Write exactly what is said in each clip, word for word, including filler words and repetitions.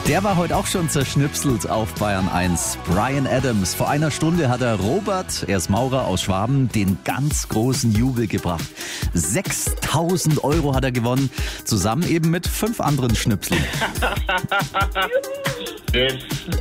Der war heute auch schon zerschnipselt auf Bayern eins. Bryan Adams. Vor einer Stunde hat er Robert, er ist Maurer aus Schwaben, den ganz großen Jubel gebracht. sechstausend Euro hat er gewonnen, zusammen eben mit fünf anderen Schnipseln. Yes.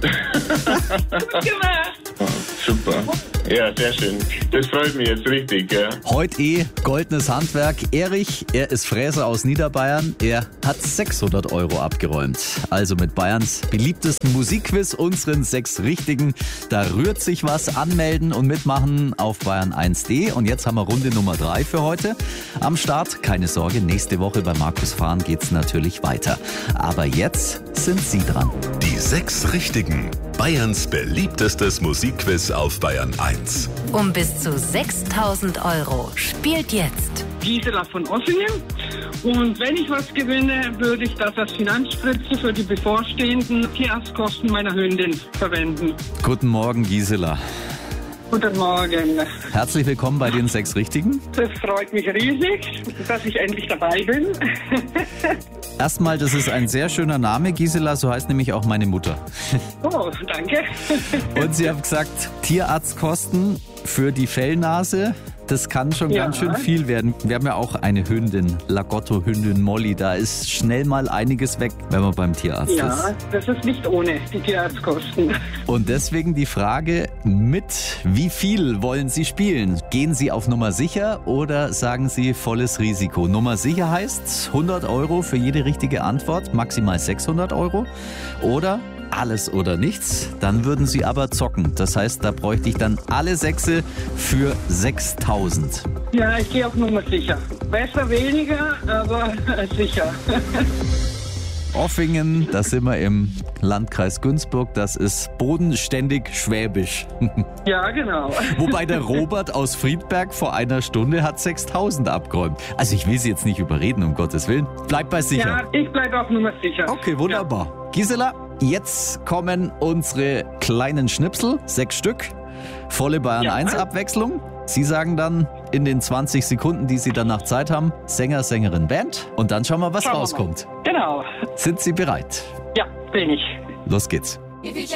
Gut gemacht. Oh, super. Ja, sehr schön. Das freut mich jetzt richtig, ja. Heute eh goldenes Handwerk. Erich, er ist Fräser aus Niederbayern. Er hat sechshundert Euro abgeräumt. Also mit Bayerns beliebtesten Musikquiz, unseren sechs Richtigen. Da rührt sich was. Anmelden und mitmachen auf bayern eins punkt de. Und jetzt haben wir Runde Nummer drei für heute am Start. Keine Sorge, nächste Woche bei Markus Fahren geht's natürlich weiter. Aber jetzt sind Sie dran. Die sechs Richtigen. Bayerns beliebtestes Musikquiz auf Bayern eins. Um bis zu sechstausend Euro. Spielt jetzt. Gisela von Ossingen. Und wenn ich was gewinne, würde ich das als Finanzspritze für die bevorstehenden Tierarztkosten meiner Hündin verwenden. Guten Morgen, Gisela. Guten Morgen. Herzlich willkommen bei den sechs Richtigen. Das freut mich riesig, dass ich endlich dabei bin. Erstmal, das ist ein sehr schöner Name, Gisela, so heißt nämlich auch meine Mutter. Oh, danke. Und Sie haben gesagt, Tierarztkosten für die Fellnase, das kann schon Ja. ganz schön viel werden. Wir haben ja auch eine Hündin, Lagotto-Hündin Molly, da ist schnell mal einiges weg, wenn man beim Tierarzt ist. Ja, das ist nicht ohne die Tierarztkosten. Und deswegen die Frage, mit wie viel wollen Sie spielen? Gehen Sie auf Nummer sicher oder sagen Sie volles Risiko? Nummer sicher heißt hundert Euro für jede richtige Antwort, maximal sechshundert Euro. Oder alles oder nichts, dann würden Sie aber zocken. Das heißt, da bräuchte ich dann alle Sechse für sechstausend. Ja, ich gehe auf Nummer sicher. Besser weniger, aber sicher. Offingen, da sind wir im Landkreis Günzburg, das ist bodenständig schwäbisch. Ja, genau. Wobei der Robert aus Friedberg vor einer Stunde hat sechstausend abgeräumt. Also ich will Sie jetzt nicht überreden, um Gottes Willen. Bleib bei sicher. Ja, ich bleibe auf Nummer sicher. Okay, wunderbar. Ja. Gisela, jetzt kommen unsere kleinen Schnipsel, sechs Stück. Volle Bayern Ja. eins Abwechslung. Sie sagen dann in den zwanzig Sekunden, die Sie danach Zeit haben, Sänger, Sängerin, Band. Und dann schauen wir, was Schauen wir rauskommt. Genau. Sind Sie bereit? Ja, bin ich. Los geht's.